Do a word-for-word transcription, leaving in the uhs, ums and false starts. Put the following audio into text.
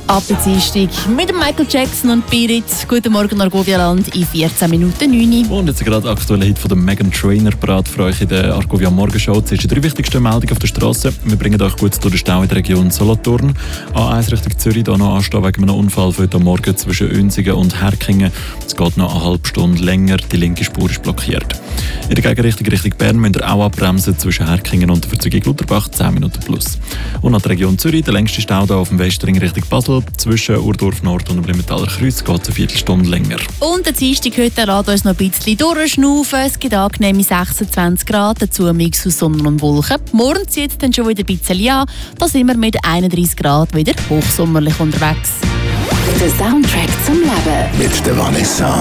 Ab ins Einstieg mit dem Michael Jackson und Pirit. Guten Morgen, Argovia-Land in vierzehn Minuten neun. Und jetzt gerade aktuelle Hit von der Megan Trainor parat für euch in der Argovia Morgenshow. Das ist die drei wichtigsten Meldungen auf der Straße. Wir bringen euch gut durch den Stau in der Region Solothurn. A eins Richtung Zürich, da noch anstehen wegen einem Unfall für heute Morgen zwischen Önsigen und Herkingen. Es geht noch eine halbe Stunde länger, die linke Spur ist blockiert. In der Gegenrichtung Richtung Bern müsst ihr auch abbremsen zwischen Herkingen und der Verzügung Lutherbach, zehn Minuten plus. Und nach der Region Zürich, der längste Stau da auf dem Westring Richtung Basel, zwischen Urdorf Nord und dem Limentaler Kreuz, geht es eine Viertelstunde länger. Und der Dienstag heute lässt uns noch ein bisschen durchschnaufen. Es gibt angenehme sechsundzwanzig Grad, dazu ein Mix aus Sonne und Wolken. Morgen zieht es dann schon wieder ein bisschen an. Da sind wir mit einunddreißig Grad wieder hochsommerlich unterwegs. Der Soundtrack zum Leben. Mit der Vanessa.